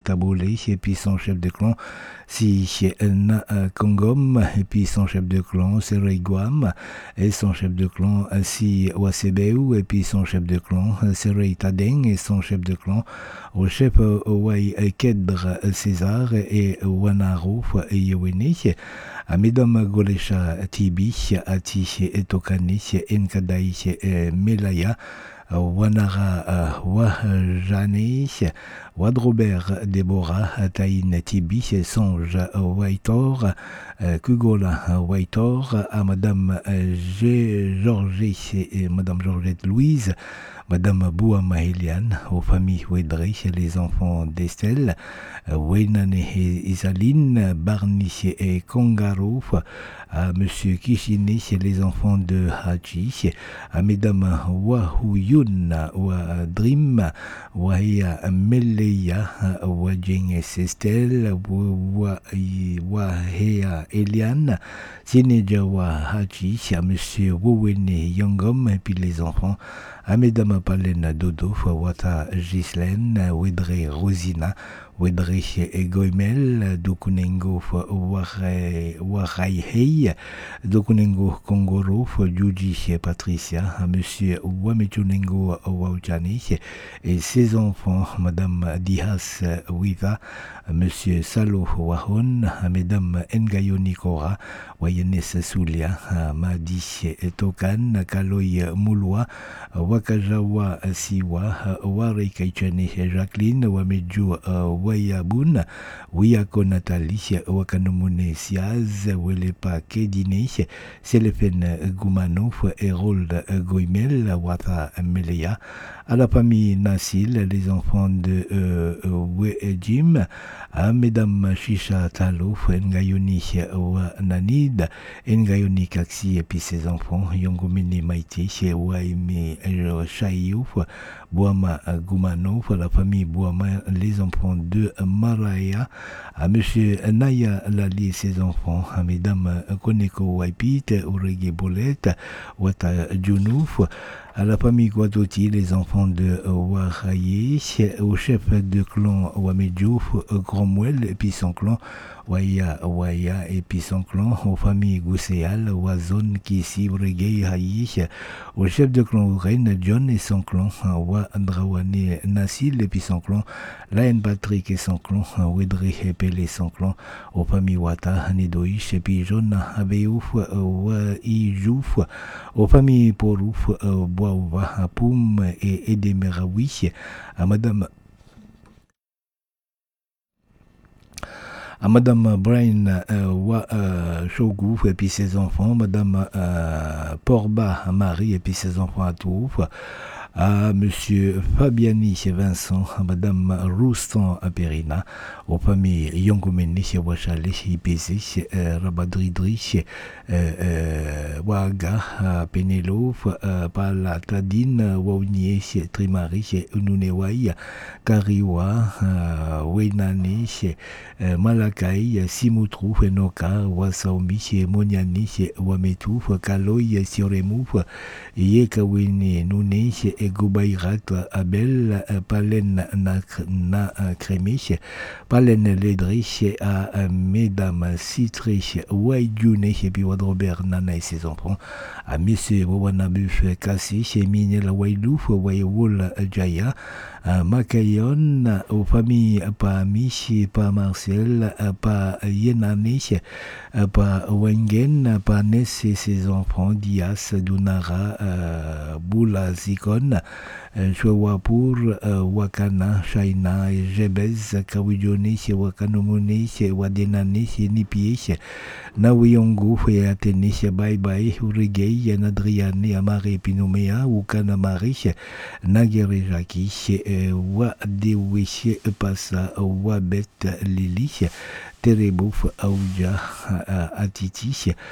Tabolé, et puis son chef de clan, si Na Kongom, et puis son chef de clan, c'est Guam, et son chef de clan, si Wasebeu, et puis son chef de clan, c'est Tadeng, et son chef de clan, au chef Wai Kedr César, et Wanaro, et Yewene, à Mesdames Golesha Tibi, Ati Etokani, Enkadai, Melaya, Wanara Wajane, Wadrobert Deborah, Taïn Tibi, Songe Waitor, Kugola Waitor, à Madame Georgette et Madame Georgette Louise, Madame Bouama Eliane, aux familles Wedré, les enfants d'Estelle, Weinane et Isaline, Barni et Kongaro, à Monsieur Kishine, les enfants de Haji, à Mesdames Wahuyun, Wadrim, Wahia Meleya, Wajeng Estelle, Wahea Eliane, Sinejawa Haji, à Monsieur Wowene Yongom, et puis les enfants, à Mesdames Palen Dodo, Wata Gislaine, Wedre Rosina, Wedre Egoimel, Dokunengo Waraihei, Dokunengo Kongoro, Juji Patricia, à Monsieur Wamechunengo Waujani, et ses enfants, Madame Dihas Wiva, Monsieur Salo Wahon, à Mesdames Ngayoni Kora, Wayenes Soulia, Madi Tokan, Kaloy Mouloua, Wakajawa Siwa, Wari Kaichane Jacqueline, Wameju Wayabun, Wiyako Nathalie, Wakanomune Siaz, Welepa Kedine, Selefen Goumano, Herold Goimel, Wata Melea, à la famille Nassil, les enfants de Wejim, à Mesdames Shisha Talo, Ngayoni Wananid, Ngayoni Kaksi, et puis ses enfants, Yongomini Maiti, Waimi Chayouf, Bouama Goumano, la famille Bouama, les enfants de Maraya, à Monsieur Naya Lali et ses enfants, à Mesdames Koneko Waipit, Urege Bolette, Wata Djounouf, à la famille Guadoti, les enfants de Waraye, au chef de clan Wamedjouf, Cromwell, et puis son clan, Waya, et puis son clan, aux familles Gousséal, Wazon, Kissi, Breguet, Haïch, au chef de clan Oren, John et son clan, Wadrawane, Nassil, et puis son clan, Laine Patrick et son clan, Wedri et Pelé, son clan, aux familles Wata, Nedoïch, et puis John, Abeouf, Waijouf, aux familles Porouf, Boaouva, Poum et Edemeraoui, à Madame Brian Chogouf et puis ses enfants, Madame Porba Marie et puis ses enfants à Touf, à Monsieur Fabiani chez Vincent, à Madame Roustan à Perina, aux familles Yongomene chez Wachale, chez IPC, chez Rabadridri, chez Waga, à Pénélope, Pala Tadine, Waunier, chez Trimari, chez Ununewai, Kariwa, Wenane, chez Malakai, Simoutrou, Enoka, Wasaomi, chez Moniani, chez Wametouf, Kaloy, Sioremouf, Yekawene, Nune, chez Egobairat, Abel, Palen na Kremich, Palen Ledrich, à Mesdames Citrich, Waidjune, et puis Wadrobert Nana et ses enfants, à Monsieur Wawanabuf Kassi, chez Minel Wailouf, Waiwol Jaya, à Makayon, aux familles Pa Michi, Pa Marcel, Pa Yenani, Pa Wengen, Pa Ness et ses enfants, Dias, Dunara, Boula Zikon, Chouawapur, Wakana, Shaina, Jebez, Kawijoni, Wakanomone, Wadenani, Nipie, Nawiyongo, Atene, Bye Bye, Urigei, Nadriane, Amare Pinomea, Ukanamari, Nagerejaki, Wadewish, Passa, Wabet Lili, Terebouf, Aouja, Atiti,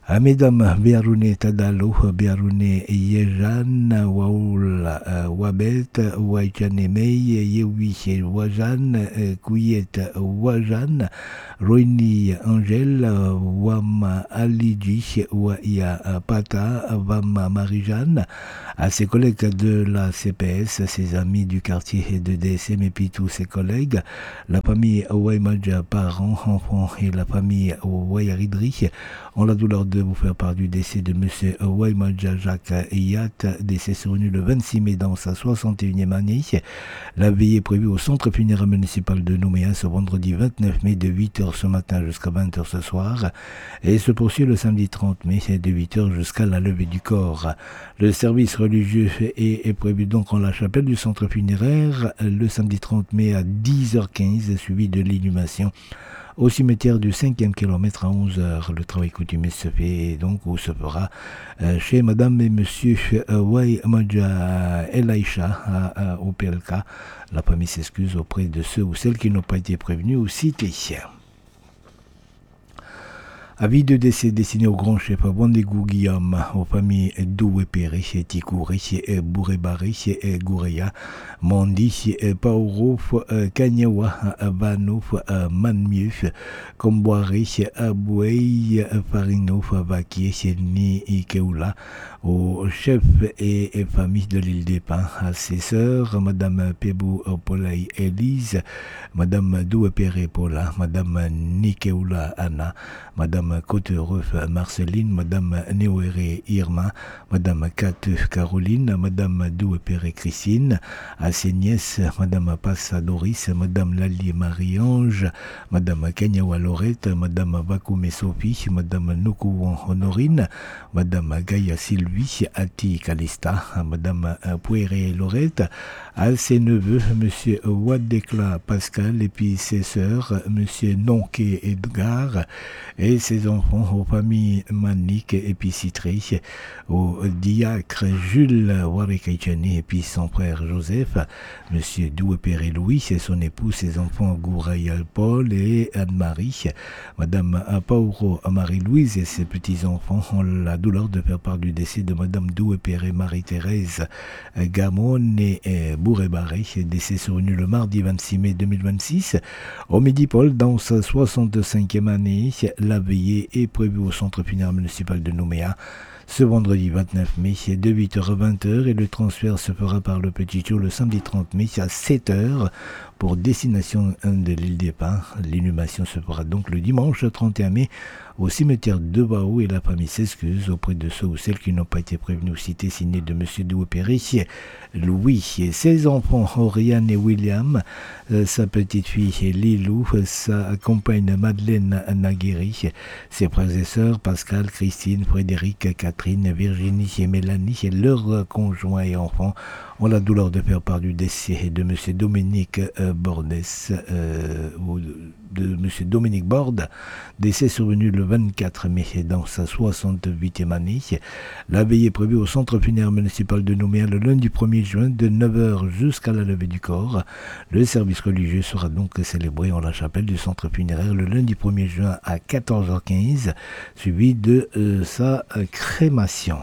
à mesdames Biaroune Tadalo, Biaroune Yejan, Waoul Wabet, Waïchane Mei, Yewi Wajan, Kouyet Wajan, Roini Angel, Wama Alidji, Waya Pata, Wama Marijan, à ses collègues de la CPS, ses amis du quartier de DSM et puis tous ses collègues, la famille Waimaja, parents, enfants et la famille Wayaridri, ont la douleur de vous faire part du décès de M. Waimaja Jacques Eyat, décès survenu le 26 mai dans sa 61e année. La veillée est prévue au centre funéraire municipal de Nouméa ce vendredi 29 mai de 8h ce matin jusqu'à 20h ce soir et se poursuit le samedi 30 mai de 8h jusqu'à la levée du corps. Le service religieux est prévu donc en la chapelle du centre funéraire le samedi 30 mai à 10h15 suivi de l'inhumation au cimetière du 5e kilomètre à 11h. Le travail coutumier se fait donc ou se fera chez madame et monsieur Waimaja Elaïcha au PLK. La famille s'excuse auprès de ceux ou celles qui n'ont pas été prévenus ou cités. Avis de décès destiné au grand chef Wandegou Guillaume, aux familles Doué Péré, Tikouré, Bouré-Baré, Goureya, Mondi, Pauro, Kanyawa, Vanouf, Manmieux, Comboiré, Aboué, Farino, Vaquier, Ni Ikeoula, aux chefs et familles de l'île des Pins, à ses sœurs, Madame Pébou Polaï Élise, Madame Doué Péré Paula, Madame Nikeoula Anna, Madame Côte-Reuf Marceline, Madame Néoéré Irma, Madame Cate Caroline, Madame Doué-Péré Christine, à ses nièces, Madame Passa Doris, Madame Lali Marie-Ange, Madame Kanyawa Lorette, Madame Vakoumé Sophie, Madame Nokouan Honorine, Madame Gaïa Sylvie, Ati Calista, Madame Pouéré Lorette, à ses neveux, Monsieur Wadekla Pascal, et puis ses sœurs, Monsieur Nonké Edgar, et ses enfants, aux familles Manik et puis Citré, au diacre Jules Warekaichani et puis son frère Joseph, Monsieur Doué-Péré Louis et son épouse, ses enfants Gouraya Paul et Anne-Marie, Madame Pauro Marie-Louise et ses petits-enfants ont la douleur de faire part du décès de Madame Doué-Péré Marie-Thérèse Gamon et Bouré-Barré, décès survenu le mardi 26 mai 2026 au Midi-Paul dans sa 65e année. La veillée est prévue au centre funéraire municipal de Nouméa ce vendredi 29 mai de 8h à 20h et le transfert se fera par le Petit Tour le samedi 30 mai à 7h pour destination de l'île des Pins. L'inhumation se fera donc le dimanche 31 mai au cimetière de Bao et la famille s'excuse auprès de ceux ou celles qui n'ont pas été prévenus ou cités, signé de M. Doué-Péré Louis et ses enfants Oriane et William, sa petite fille Lilou, sa compagne Madeleine Naguéry, ses frères et sœurs Pascal, Christine, Frédéric, Catherine, Virginie et Mélanie et leurs conjoints et enfants ont la douleur de faire part du décès de M. Dominique Bordès, de M. Dominique Borde, décès survenu le 24 mai dans sa 68e année. La veillée est prévue au centre funéraire municipal de Nouméa le lundi 1er juin de 9h jusqu'à la levée du corps. Le service religieux sera donc célébré en la chapelle du centre funéraire le lundi 1er juin à 14h15, suivi de sa crémation.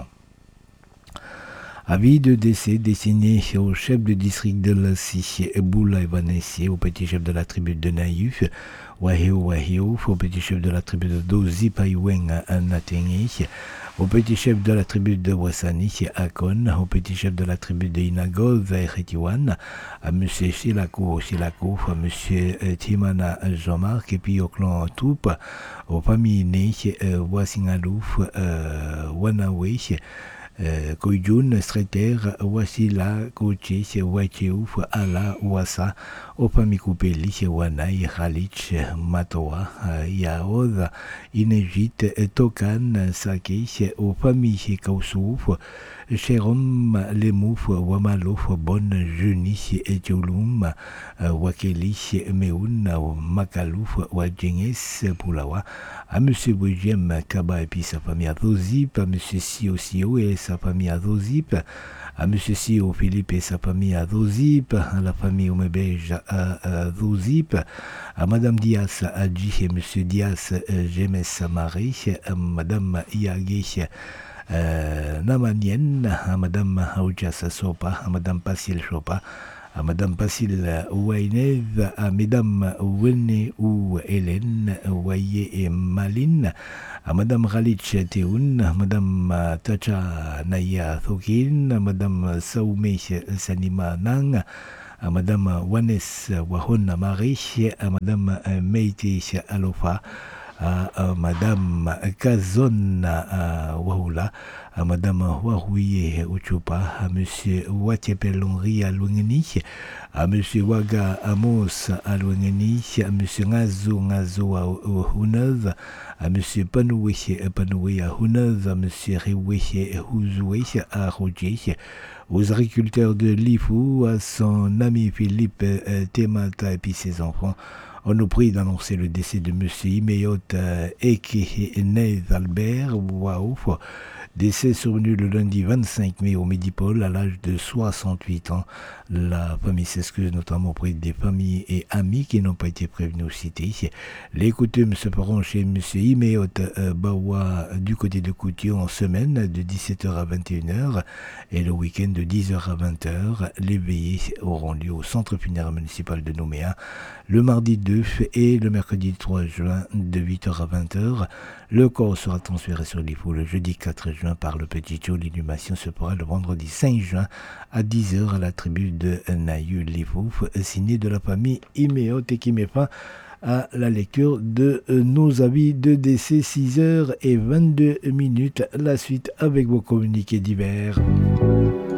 Avis de décès destiné au chef de district de Lassi, Boula Evanessi, au petit chef de la tribu de Naïf, Waheo, au petit chef de la tribu de Dozi Paiweng Natengi, au petit chef de la tribu de Wassani, Akon, au petit chef de la tribu de Inagov, Retiwan, à M. Silako, à M. Timana Jean-Marc, et puis au clan Toup, aux familles Né, Wasingalouf, Wanawe, Koyjun, Streter, Wasila, Koche, Wacheouf, Ala, Wassa, aux familles Koupeli, Wanai, Khalich, Matoa, Yaoz, Inejit, Tokan, Sake, aux familles Kausouf, Cherom, Lemouf, Wamalouf, Bon, Juni, Etiolum, Wakeli, Meun, Makalouf, Wajenges, Poulawa, à M. Boujem Kaba et puis sa famille Azozip, à M. Sio et sa famille Azozip, à monsieur Sio Philippe et sa famille à Zozip, à la famille Omebej à Zozip, à madame Dias Adji et monsieur Dias Jemes Marie, à madame Iagé Namanienne, à madame Aoujas Sopa, à madame Passil Chopa, à madame Passil Ouainez, à mesdames Wene ou Hélène, Ouaye et Maline, à madame Ralitch Teoun, à madame Tacha Naya Thokin, à madame Saoumé Sanima Nang, à madame Wanes Wahon Marie, à madame Meiti Alofa, à madame Kazon Wahoula, à madame Warouye Uchupa, à monsieur Watiepelonri à Luangeni, à monsieur Waga Amos à Luangeni, à monsieur Ngazo à Hunez, à monsieur Panoué à Hunez, à monsieur Rioué Houzoué à Rodje, aux agriculteurs de Lifou, à son ami Philippe Temata et puis ses enfants. On nous prie d'annoncer le décès de M. Imeot Eke Nez Albert Waouf, décès survenu le lundi 25 mai au Médipôle à l'âge de 68 ans. La famille s'excuse notamment auprès des familles et amis qui n'ont pas été prévenus ou cités. Les coutumes se feront chez M. Imeot Bawa du côté de Coutier en semaine de 17h à 21h et le week-end de 10h à 20h. Les veillées auront lieu au centre funéraire municipal de Nouméa le mardi 2 et le mercredi 3 juin de 8h à 20h. Le corps sera transféré sur l'IFO le jeudi 4 juin par le Petit Joe. L'inhumation se fera le vendredi 5 juin à 10h à la tribu de Naïu Lifouf, signé de la famille Imeot et qui met fin à la lecture de nos avis de décès 6h22. La suite avec vos communiqués divers.